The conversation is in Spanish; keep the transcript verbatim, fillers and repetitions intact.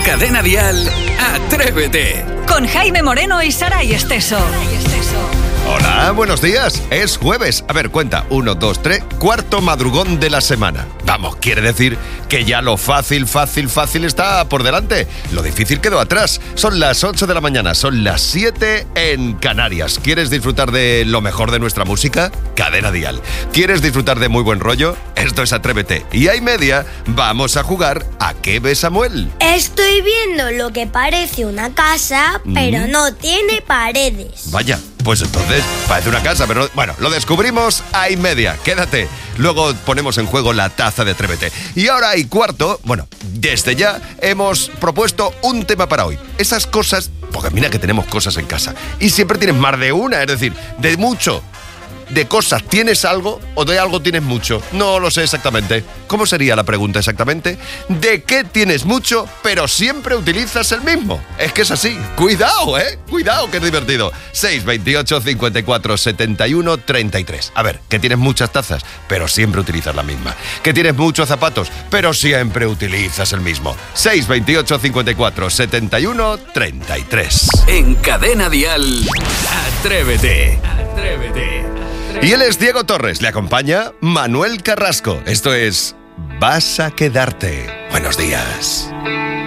Cadena Dial, Atrévete. Con Jaime Moreno y Saray Esteso. Hola, buenos días. Es jueves. A ver, cuenta. Uno, dos, tres. Cuarto madrugón de la semana. Vamos, quiere decir que ya lo fácil, fácil, fácil está por delante. Lo difícil quedó atrás. Son las ocho de la mañana, son las siete en Canarias. ¿Quieres disfrutar de lo mejor de nuestra música? Cadena Dial. ¿Quieres disfrutar de muy buen rollo? Esto es Atrévete. Y a y media vamos a jugar a ¿Qué ve Samuel? Estoy viendo lo que parece una casa, pero mm. no tiene paredes. Vaya, pues entonces parece una casa, pero bueno, lo descubrimos a y media. Quédate. Luego ponemos en juego la taza de Atrévete. Y ahora y cuarto, bueno, desde ya hemos propuesto un tema para hoy. Esas cosas, porque mira que tenemos cosas en casa. Y siempre tienes más de una, es decir, de mucho. ¿De cosas tienes algo o de algo tienes mucho? No lo sé exactamente. ¿Cómo sería la pregunta exactamente? ¿De qué tienes mucho pero siempre utilizas el mismo? Es que es así. Cuidado, ¿eh? Cuidado, que es divertido. seis, veintiocho, cincuenta y cuatro, setenta y uno, treinta y tres. A ver, que tienes muchas tazas pero siempre utilizas la misma. Que tienes muchos zapatos pero siempre utilizas el mismo. seis, veintiocho, cincuenta y cuatro, setenta y uno, treinta y tres. En Cadena Dial, Atrévete. Atrévete. Y él es Diego Torres, le acompaña Manuel Carrasco. Esto es Vas a quedarte. Buenos días.